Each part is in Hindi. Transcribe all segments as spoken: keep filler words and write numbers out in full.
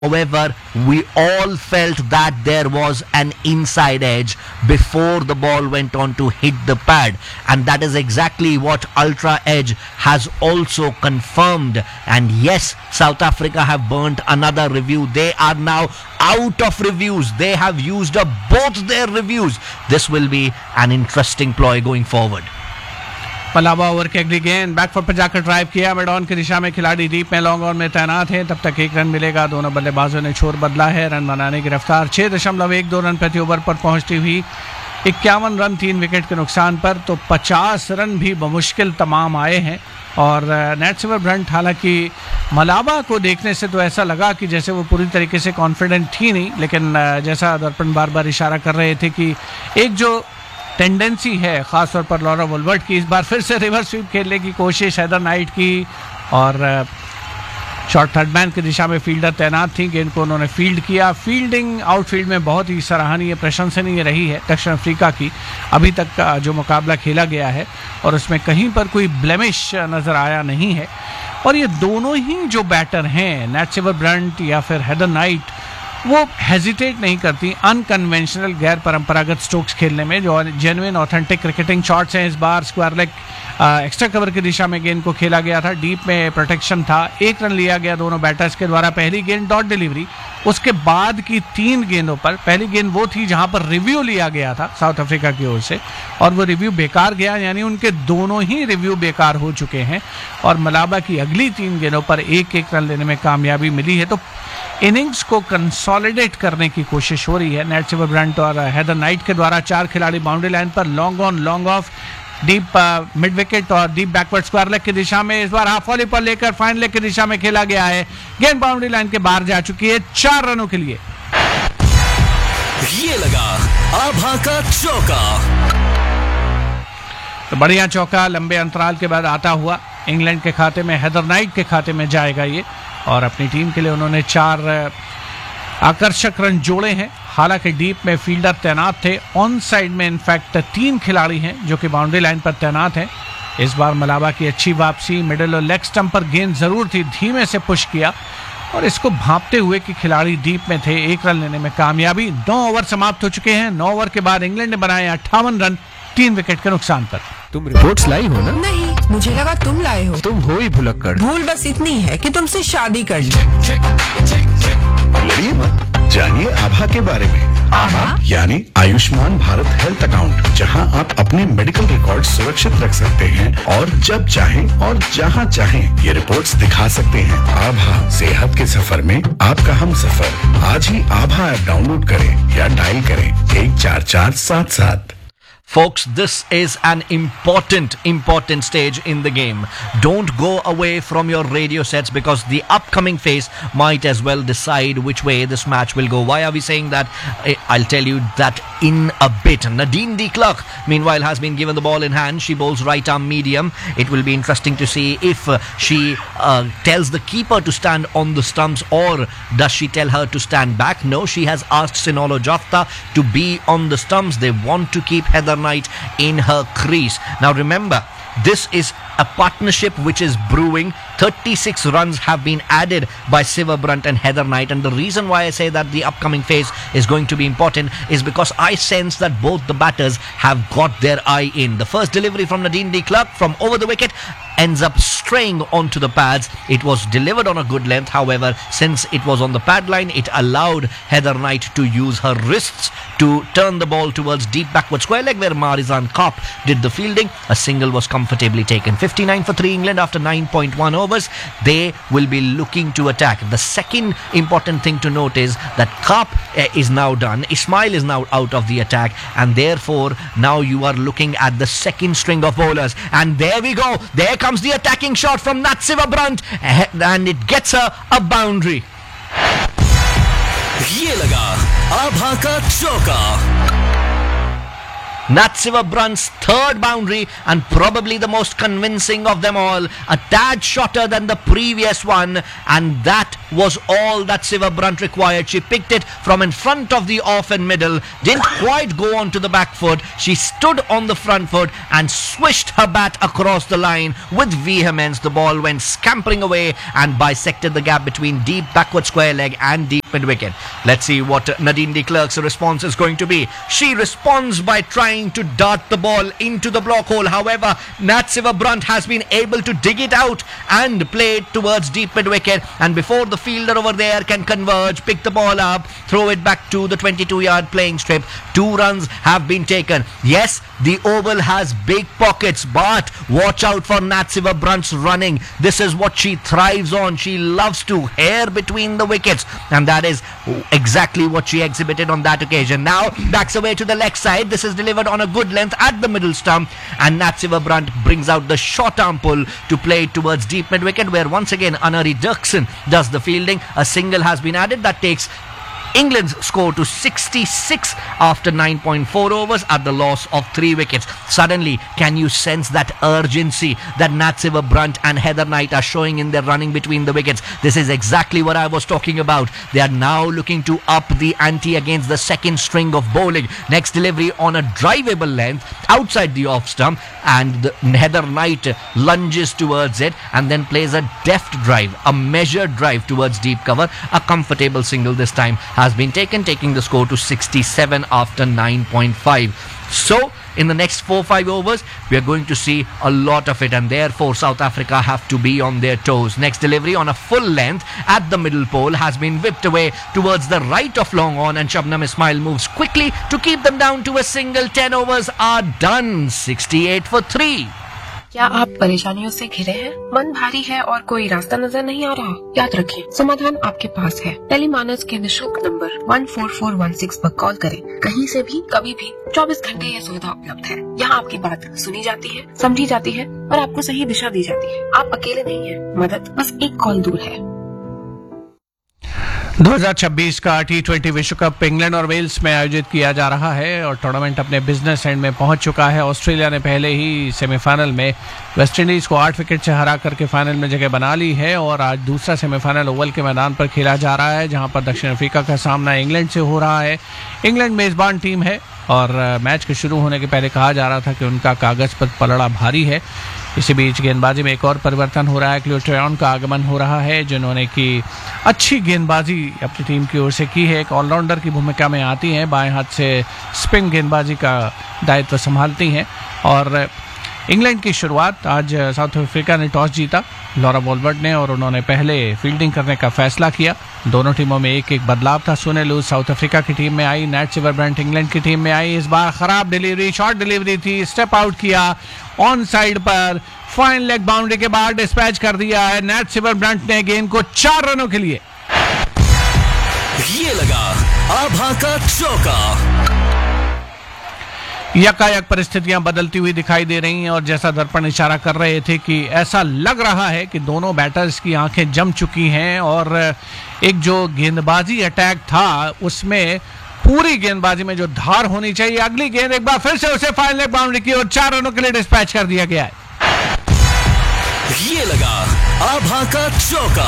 However, we all felt that there was an inside edge before the ball went on to hit the pad, and that is exactly what Ultra Edge has also confirmed. And yes, South Africa have burnt another review. They are now out of reviews. They have used up both their reviews. This will be an interesting ploy going forward. मलाबा over के अगली गेंद बैकफुट पर जाकर ड्राइव किया, मिड ऑन की दिशा में खिलाड़ी डीप में लॉन्ग ऑन में तैनात है। तब तक एक रन मिलेगा। दोनों बल्लेबाजों ने छोर बदला है। रन बनाने की रफ्तार छः दशमलव एक दो रन प्रति ओवर पर पहुंचती हुई इक्यावन रन तीन विकेट के नुकसान पर, तो पचास रन भी बमुश्किल तमाम आए हैं। और नेटसेवर ब्रंट, हालांकि मलाबा को देखने से तो ऐसा लगा कि जैसे वो पूरी तरीके से कॉन्फिडेंट थी नहीं, लेकिन जैसा दर्पण बार बार इशारा कर रहे थे कि एक जो टेंडेंसी है खासतौर पर लॉरा वुलवर्ट की, इस बार फिर से रिवर्स स्वीप खेलने की कोशिश हैदर नाइट की, और शॉर्ट थर्ड मैन की दिशा में फील्डर तैनात थी। गेंद को उन्होंने फील्ड किया। फील्डिंग आउटफील्ड में बहुत ही सराहनीय, प्रशंसनीय रही है दक्षिण अफ्रीका की। अभी तक का जो मुकाबला खेला गया है और उसमें कहीं पर कोई ब्लेमिश नज़र आया नहीं है। और ये दोनों ही जो बैटर हैं, नेटसेवर ब्रंट या फिर हैदर नाइट, वो हेजिटेट नहीं करती अनकन्वेंशनल गैर परंपरागत स्ट्रोक्स खेलने में। जो जेन्युइन ऑथेंटिक क्रिकेटिंग शॉट्स हैं, इस bar square leg extra cover की दिशा में गेंद को खेला गया था। डीप में प्रोटेक्शन था। एक रन लिया गया दोनों बैटर्स के द्वारा। पहली गेंद डॉट डिलीवरी, उसके बाद की तीन गेंदों पर पहली गेंद वो थी जहां पर रिव्यू लिया गया था साउथ अफ्रीका की ओर से, और वो रिव्यू बेकार गया, यानी उनके दोनों ही रिव्यू बेकार हो चुके हैं। और मलाबा की अगली तीन गेंदों पर एक एक रन लेने में कामयाबी मिली है। तो इनिंग्स को कंसोलिडेट करने की कोशिश हो रही है नेटसेवर ब्रंट और हैदर नाइट के द्वारा। चार खिलाड़ी बाउंड्री लाइन पर, long on long off, deep mid wicket और डीप बैकवर्ड स्क्वायर लेग की दिशा में। इस बार हाफ वॉली पर लेकर फाइन लेग की दिशा में खेला गया है। गेंद बाउंड्री लाइन के बाहर जा चुकी है चार रनों के लिए। ये लगा आभा का चौका। तो बढ़िया चौका लंबे अंतराल के बाद आता हुआ इंग्लैंड के खाते में, हैदर नाइट के खाते में जाएगा ये। और अपनी टीम के लिए उन्होंने चार आकर्षक रन जोड़े हैं। हालांकि डीप में फील्डर तैनात थे। ऑन साइड में इनफैक्ट तीन खिलाड़ी हैं जो कि बाउंड्री लाइन पर तैनात हैं। इस बार मलाबा की अच्छी वापसी, मिडिल और लेग स्टंप पर गेंद जरूर थी, धीमे से पुश किया और इसको भांपते हुए कि खिलाड़ी डीप में थे। एक रन लेने में कामयाबी। नौ ओवर समाप्त हो चुके हैं। नौ ओवर के बाद इंग्लैंड ने बनाए अट्ठावन रन तीन विकेट के नुकसान पर। तुम रिपोर्ट्स लाई हो ना? नहीं, मुझे लगा तुम लाए हो। तुम हो ही भुलक्कड़। भूल बस इतनी है कि तुमसे शादी कर ली। लड़िए मत, जानिए आभा के बारे में। आभा यानी आयुष्मान भारत हेल्थ अकाउंट, जहां आप अपने मेडिकल रिकॉर्ड सुरक्षित रख सकते हैं और जब चाहें और जहां चाहें ये रिपोर्ट्स दिखा सकते हैं। आभा, सेहत के सफर में आपका हम सफर। आज ही आभा ऐप डाउनलोड करें या डायल करें एक चार चार सात सात। Folks, this is an important, important stage in the game. Don't go away from your radio sets because the upcoming phase might as well decide which way this match will go. Why are we saying that? I'll tell you that in a bit. Nadine de Klerk, meanwhile, has been given the ball in hand. She bowls right arm medium. It will be interesting to see if uh, she uh, tells the keeper to stand on the stumps or does she tell her to stand back. No, she has asked Sinolo Jafta to be on the stumps. They want to keep Heather Knight in her crease. Now remember, this is a partnership which is brewing. thirty-six runs have been added by Siva Brunt and Heather Knight, and the reason why I say that the upcoming phase is going to be important is because I sense that both the batters have got their eye in. The first delivery from Nadine de Klerk from over the wicket ends up straying onto the pads. It was delivered on a good length, however, since it was on the pad line, it allowed Heather Knight to use her wrists to turn the ball towards deep backward square leg where Marizan Kopp did the fielding. A single was comfortably taken. fifty-nine for three England after nine point one overs. They will be looking to attack. The second important thing to note is that Kopp uh, is now done. Ismail is now out of the attack, and therefore now you are looking at the second string of bowlers. And there we go. There comes the attacking shot from Natsiva Brunt, and it gets her a boundary. ये लगा आभा का चौका। Natsiva Brunt's third boundary and probably the most convincing of them all. A tad shorter than the previous one, and that was all that Siva Brunt required. She picked it from in front of the off and middle, didn't quite go on to the back foot. She stood on the front foot and swished her bat across the line with vehemence. The ball went scampering away and bisected the gap between deep backward square leg and deep mid wicket. Let's see what Nadine de Klerk's response is going to be. She responds by trying to dart the ball into the block hole. However, Natsiva Brunt has been able to dig it out and play it towards deep mid wicket, and before the fielder over there can converge, pick the ball up, throw it back to the twenty-two yard playing strip, two runs have been taken. Yes, the oval has big pockets, but watch out for Natsiva Brunt's running. This is what she thrives on. She loves to hair between the wickets, and that is exactly what she exhibited on that occasion. Now backs away to the leg side. This is delivered on a good length at the middle stump, and Natsiva Brunt brings out the short arm pull to play it towards deep mid wicket, where once again Anari Dirksen does the fielding. A single has been added that takes England's score to sixty-six after nine point four overs at the loss of three wickets. Suddenly, can you sense that urgency that Natsiva Brunt and Heather Knight are showing in their running between the wickets? This is exactly what I was talking about. They are now looking to up the ante against the second string of bowling. Next delivery on a drivable length outside the off stump, and the Heather Knight lunges towards it and then plays a deft drive, a measured drive towards deep cover. A comfortable single this time has been taken, taking the score to sixty-seven after nine point five. So, in the next four five overs, we are going to see a lot of it, and therefore South Africa have to be on their toes. Next delivery on a full length at the middle pole has been whipped away towards the right of long on, and Shabnam Ismail moves quickly to keep them down to a single. ten overs are done, sixty-eight for three. क्या आप परेशानियों से घिरे हैं? मन भारी है और कोई रास्ता नजर नहीं आ रहा? याद रखें, समाधान आपके पास है। टेलीमानस के निशुल्क number one four four one six पर कॉल करें। कहीं से भी, कभी भी, चौबीस घंटे यह सुविधा उपलब्ध है। यहाँ आपकी बात सुनी जाती है, समझी जाती है और आपको सही दिशा दी जाती है। आप अकेले नहीं हैं, मदद बस एक कॉल दूर है। दो हज़ार छब्बीस का टी ट्वेंटी विश्व कप इंग्लैंड और वेल्स में आयोजित किया जा रहा है और टूर्नामेंट अपने बिजनेस एंड में पहुंच चुका है। ऑस्ट्रेलिया ने पहले ही सेमीफाइनल में वेस्टइंडीज को आठ विकेट से हरा करके फाइनल में जगह बना ली है और आज दूसरा सेमीफाइनल ओवल के मैदान पर खेला जा रहा है, जहां पर दक्षिण अफ्रीका का सामना इंग्लैंड से हो रहा है। इंग्लैंड मेजबान टीम है और मैच के शुरू होने के पहले कहा जा रहा था कि उनका कागज पर पलड़ा भारी है। इसी बीच गेंदबाजी में एक और परिवर्तन हो रहा है। क्लियो ट्रेयन का आगमन हो रहा है, जिन्होंने की अच्छी गेंदबाजी अपनी टीम की ओर से की है। एक ऑलराउंडर की भूमिका में आती हैं, बाएं हाथ से स्पिन गेंदबाजी का दायित्व संभालती हैं। और इंग्लैंड की शुरुआत, आज साउथ अफ्रीका ने टॉस जीता लॉरा वॉलवर्ट ने और उन्होंने पहले फील्डिंग करने का फैसला किया। दोनों टीमों में एक एक बदलाव था। सुने लूज साउथ अफ्रीका की टीम में आई, नैटसिवा ब्रंट इंग्लैंड की टीम में आई। इस बार खराब डिलीवरी, शॉर्ट डिलीवरी थी, स्टेप आउट किया ऑन साइड पर, फाइन लेग बाउंड्री के बाद डिस्पैच कर दिया है नैटसिवा ब्रंट ने गेंद को चार रनों के लिए। ये लगा आभा का चौका। यकायक परिस्थितियां बदलती हुई दिखाई दे रही हैं और जैसा दर्पण इशारा कर रहे थे कि ऐसा लग रहा है कि दोनों बैटर्स की आंखें जम चुकी हैं और एक जो गेंदबाजी अटैक था उसमें पूरी गेंदबाजी में जो धार होनी चाहिए, अगली गेंद एक बार फिर से उसे फाइन लेग बाउंड्री की और चार रनों के लिए डिस्पैच कर दिया गया है। ये लगा आभा का चौका।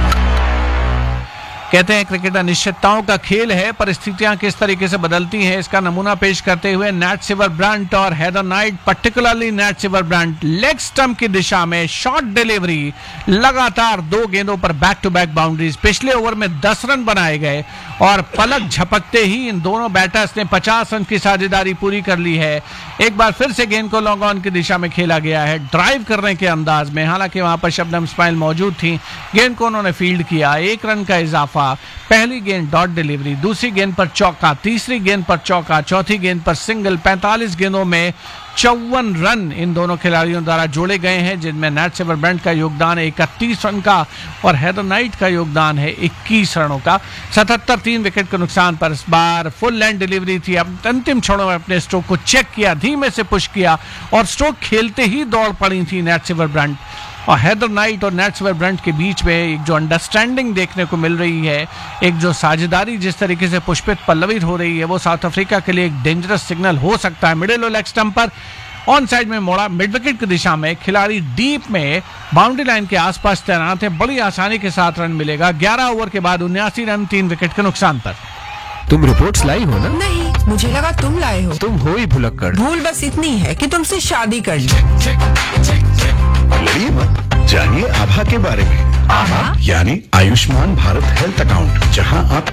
कहते हैं क्रिकेट अनिश्चितताओं का खेल है, परिस्थितियां किस तरीके से बदलती हैं इसका नमूना पेश करते हुए नैटसिवा ब्रंट और Heather night, particularly नैटसिवा Brunt leg stump की दिशा में शॉर्ट डिलीवरी, लगातार दो गेंदों पर बैक टू बैक बाउंड्रीज। पिछले ओवर में दस रन बनाए गए और पलक झपकते ही इन दोनों बैटर्स ने पचास रन की साझेदारी पूरी कर ली है। एक बार फिर से गेंद को लॉन्ग ऑन की दिशा में खेला गया है, ड्राइव करने के अंदाज में। हालांकि वहां पर शबनम इस्माइल मौजूद थी, गेंद को उन्होंने फील्ड किया, एक रन का इजाफा। पहली गेंद डॉट डिलीवरी, दूसरी गेंद पर चौका, तीसरी गेंद पर चौका, चौथी गेंद पर सिंगल। पैंतालीस गेंदों में चौवन रन इन दोनों खिलाड़ियों द्वारा जोड़े गए हैं, जिनमें नैटसिवा ब्रंट का योगदान है इकतीस रन का और हेदर नाइट का योगदान है इक्कीस रनों का। सतहत्तर तीन विकेट के नुकसान पर इस बार फुल लेंथ डिलीवरी थी। अब अंतिम क्षणों में अपने स्ट्रोक को चेक किया, धीमे से पुश किया और स्ट्रोक खेलते ही दौड़ पड़ी थी नैटसिवा ब्रंट। और हैदर नाइट और नेट्सवेयर ब्रंट के बीच में एक जो अंडरस्टैंडिंग देखने को मिल रही है, एक जो साझेदारी जिस तरीके से पुष्पित पल्लवित हो रही है, वो साउथ अफ्रीका के लिए एक डेंजरस सिग्नल हो सकता है। मिडिल और लेग स्टंप पर ऑन साइड में मोड़ा, मिड विकेट की दिशा में खिलाड़ी डीप में बाउंड्री लाइन के आसपास तैनात है, बड़ी आसानी के साथ रन मिलेगा। ग्यारह ओवर के बाद उन्यासी रन तीन विकेट के नुकसान पर। तुम रिपोर्ट्स लाई हो ना? नहीं, मुझे लगा तुम लाए हो। तुम हो ही भुलक्कड़। भूल बस इतनी है कि तुमसे शादी कर ली। लड़िए मत, जानिए आभा के बारे में। आभा यानी आयुष्मान भारत हेल्थ अकाउंट, जहां आप